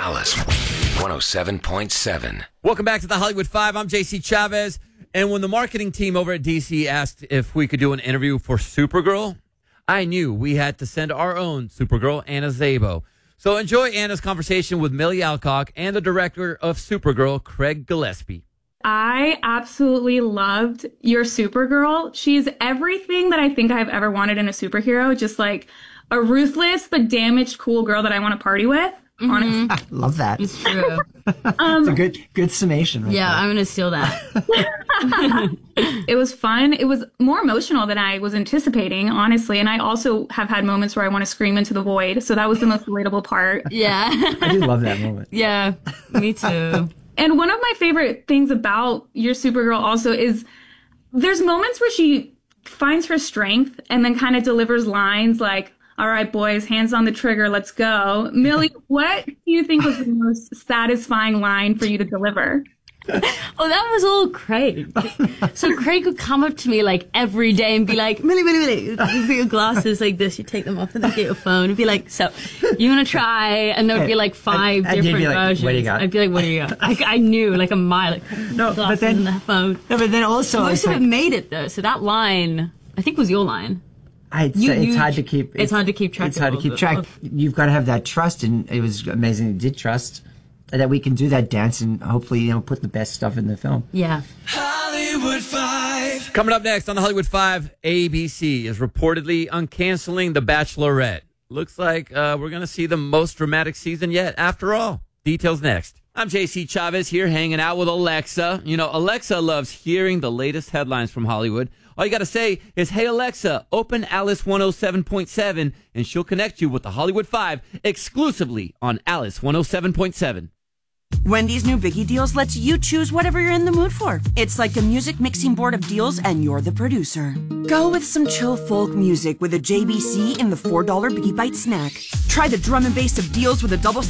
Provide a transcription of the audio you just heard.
Alice 107.7. Welcome back to the Hollywood Five. I'm JC Chavez. And when the marketing team over at DC asked if we could do an interview for Supergirl, I knew we had to send our own Supergirl, Anna Szabo. So enjoy Anna's conversation with Millie Alcock and the director of Supergirl, Craig Gillespie. I absolutely loved your Supergirl. She's everything that I think I've ever wanted in a superhero. Just like a ruthless but damaged cool girl that I want to party with. Honestly. I love that. It's true. It's a good summation. Right Yeah, there. I'm going to steal that. It was fun. It was more emotional than I was anticipating, honestly. And I also have had moments where I want to scream into the void. So that was the most relatable part. Yeah. I do love that moment. Yeah, me too. And one of my favorite things about your Supergirl also is there's moments where she finds her strength and then kind of delivers lines like, all right, boys, hands on the trigger, let's go. Millie, what do you think was the most satisfying line for you to deliver? Oh, that was all Craig. So Craig would come up to me like every day and be like, Millie, you put your glasses like this, you take them off and then get your phone and be like, so you want to try? And there would be like five and you'd different be like, versions. what do you got? I'd be like, what do you got? Like, I knew like a mile, like No, but glasses then- and the phone. No, but then also Most it's of like, it made it though. So that line, I think was your line. it's hard to keep. It's hard to keep track. It's hard to keep track. You've got to have that trust, and it was amazing. You did trust that we can do that dance and hopefully put the best stuff in the film. Yeah. Hollywood 5. Coming up next on the Hollywood Five, ABC is reportedly uncanceling The Bachelorette. Looks like we're going to see the most dramatic season yet, after all. Details next. I'm JC Chavez here hanging out with Alexa. You know, Alexa loves hearing the latest headlines from Hollywood. All you got to say is, hey, Alexa, open Alice 107.7, and she'll connect you with the Hollywood Five exclusively on Alice 107.7. Wendy's new Biggie Deals lets you choose whatever you're in the mood for. It's like a music mixing board of deals, and you're the producer. Go with some chill folk music with a JBC in the $4 Biggie Bite snack. Try the drum and bass of deals with a double